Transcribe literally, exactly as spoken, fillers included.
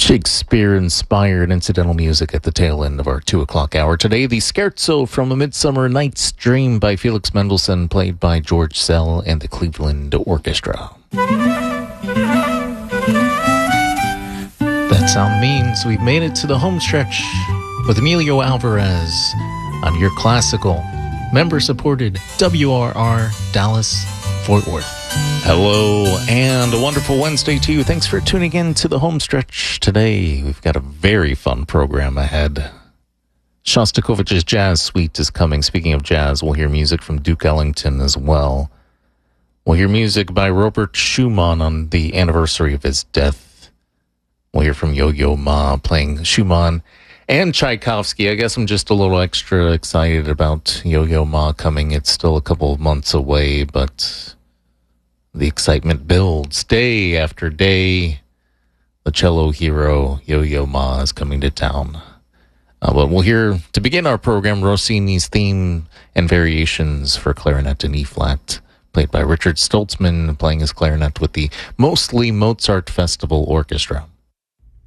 Shakespeare-inspired incidental music at the tail end of our two o'clock hour. Today, the Scherzo from A Midsummer Night's Dream by Felix Mendelssohn, played by George Szell and the Cleveland Orchestra. That sound means we've made it to the home stretch with Emilio Alvarez on your classical, member-supported W R R Dallas Fort Worth. Hello, and a wonderful Wednesday to you. Thanks for tuning in to the home stretch today. We've got a very fun program ahead. Shostakovich's Jazz Suite is coming. Speaking of jazz, we'll hear music from Duke Ellington as well. We'll hear music by Robert Schumann on the anniversary of his death. We'll hear from Yo-Yo Ma playing Schumann and Tchaikovsky. I guess I'm just a little extra excited about Yo-Yo Ma coming. It's still a couple of months away, but the excitement builds day after day. The cello hero, Yo-Yo Ma, is coming to town. Uh, but we'll hear, to begin our program, Rossini's theme and variations for clarinet in E-flat, played by Richard Stoltzman, playing his clarinet with the Mostly Mozart Festival Orchestra.